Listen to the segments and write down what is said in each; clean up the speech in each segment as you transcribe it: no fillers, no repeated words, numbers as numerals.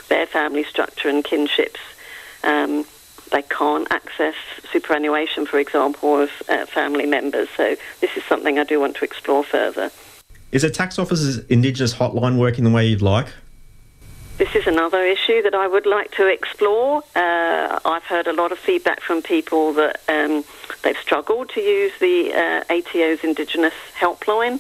their family structure and kinships. They can't access superannuation, for example, of family members. So this is something I do want to explore further. Is the tax office's Indigenous hotline working the way you'd like? This is another issue that I would like to explore. I've heard a lot of feedback from people that they've struggled to use the ATO's Indigenous helpline.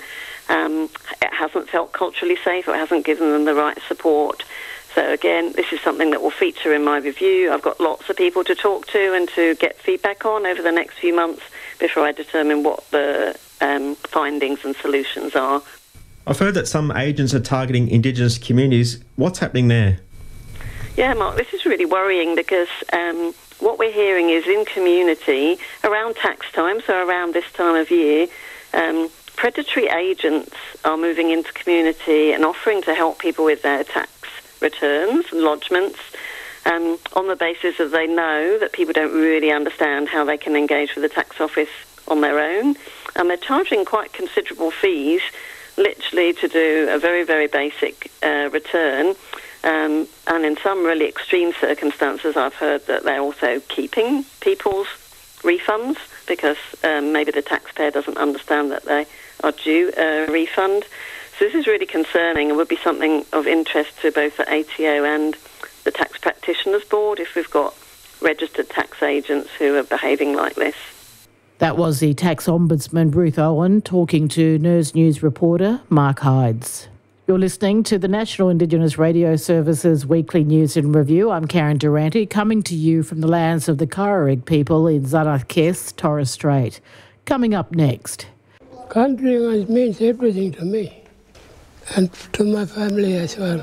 It hasn't felt culturally safe, or it hasn't given them the right support. So again, this is something that will feature in my review. I've got lots of people to talk to and to get feedback on over the next few months before I determine what the findings and solutions are. I've heard that some agents are targeting Indigenous communities. What's happening there? Yeah, Mark, this is really worrying because what we're hearing is in community, around tax time, so around this time of year, predatory agents are moving into community and offering to help people with their tax returns and lodgements on the basis of they know that people don't really understand how they can engage with the tax office on their own. And they're charging quite considerable fees, literally to do a very, very basic return. And in some really extreme circumstances, I've heard that they're also keeping people's refunds because maybe the taxpayer doesn't understand that they are due a refund. So this is really concerning and would be something of interest to both the ATO and the Tax Practitioners Board if we've got registered tax agents who are behaving like this. That was the Tax Ombudsman Ruth Owen talking to NERS News reporter Mark Hydes. You're listening to the National Indigenous Radio Service's Weekly News and Review. I'm Karen Durante, coming to you from the lands of the Kararig people in Zanarkes, Torres Strait. Coming up next. Country means everything to me and to my family as well.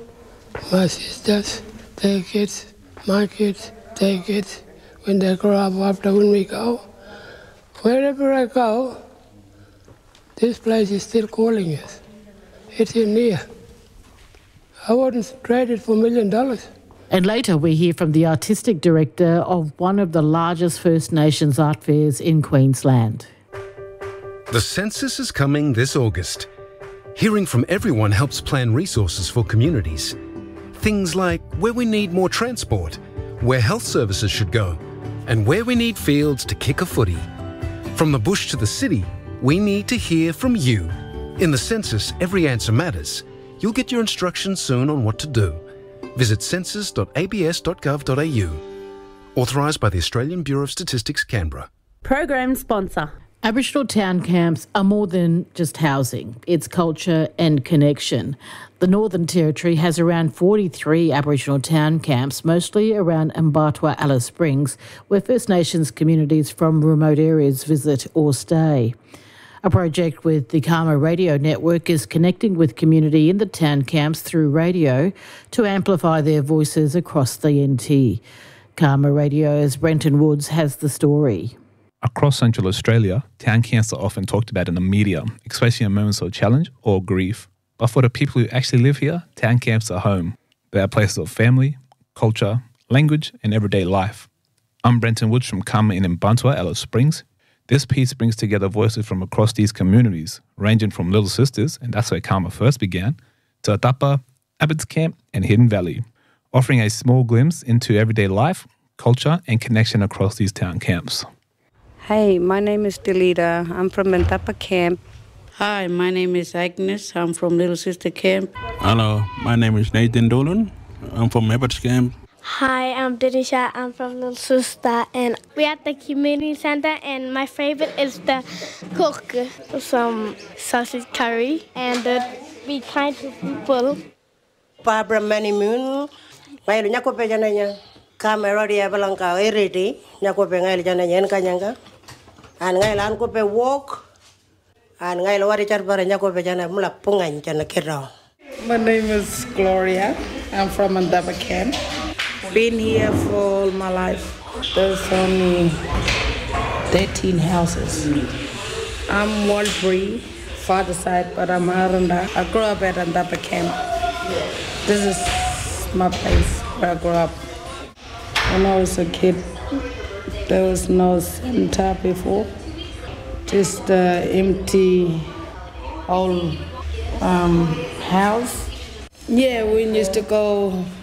My sisters, their kids, my kids, their kids, when they grow up after when we go. Wherever I go, this place is still calling us. It's in near. I wouldn't trade it for $1 million. And later we hear from the artistic director of one of the largest First Nations art fairs in Queensland. The census is coming this August. Hearing from everyone helps plan resources for communities. Things like where we need more transport, where health services should go, and where we need fields to kick a footy. From the bush to the city, we need to hear from you. In the census, every answer matters. You'll get your instructions soon on what to do. Visit census.abs.gov.au. Authorised by the Australian Bureau of Statistics, Canberra. Program sponsor. Aboriginal town camps are more than just housing. It's culture and connection. The Northern Territory has around 43 Aboriginal town camps, mostly around Mbatwa Alice Springs, where First Nations communities from remote areas visit or stay. A project with the Karma Radio Network is connecting with community in the town camps through radio to amplify their voices across the NT. Karma Radio's Brenton Woods has the story. Across Central Australia, town camps are often talked about in the media, especially in moments of challenge or grief. But for the people who actually live here, town camps are home. They are places of family, culture, language and everyday life. I'm Brenton Woods from Karma in Mbatwa Alice Springs. This piece brings together voices from across these communities, ranging from Little Sisters, and that's where Karma first began, to Atapa, Abbott's Camp and Hidden Valley, offering a small glimpse into everyday life, culture and connection across these town camps. Hey, my name is Delita. I'm from Bentapa Camp. Hi, my name is Agnes. I'm from Little Sister Camp. Hello, my name is Nathan Dolan. I'm from Abbott's Camp. Hi, I'm Denisha. I'm from Little Sister, and we're at the community center, and my favorite is the cook some sausage curry and be kind to people. Barbara Manimun, my Nyakope Janaya, Camerodi Avalanca, Eriti, Nyakope Janaya, Kanyanga, and Nailan Kope walk, and Nailawari Charbara Nyakope Jana Mula Pungan Janakira. My name is Gloria. I'm from Mandaba Camp. Been here for all my life. There's only 13 houses. I'm Walbury, father side, but I'm Aranda. I grew up at Andapa Camp. This is my place where I grew up. When I was a kid, there was no center before. Just an empty old house. Yeah, we used to go